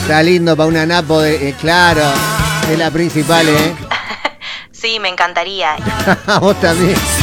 Está lindo para una napo, claro, es la principal, ¿eh? Sí, me encantaría. Vos también.